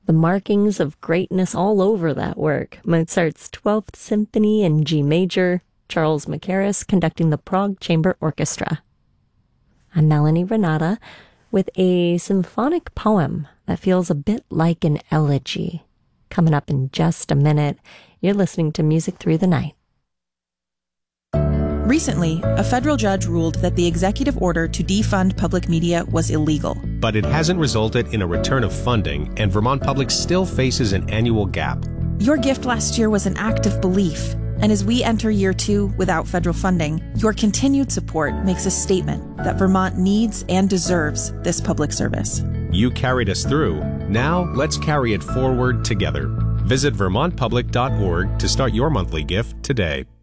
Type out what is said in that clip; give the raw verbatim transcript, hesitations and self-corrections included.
The markings of greatness all over that work. Mozart's twelfth Symphony in G major, Charles Mackerras conducting the Prague Chamber Orchestra. I'm Melanie Renata with a symphonic poem that feels a bit like an elegy. Coming up in just a minute, you're listening to Music Through the Night. Recently, a federal judge ruled that the executive order to defund public media was illegal. But it hasn't resulted in a return of funding, and Vermont Public still faces an annual gap. Your gift last year was an act of belief, and as we enter year two without federal funding, your continued support makes a statement that Vermont needs and deserves this public service. You carried us through. Now let's carry it forward together. Visit vermont public dot org to start your monthly gift today.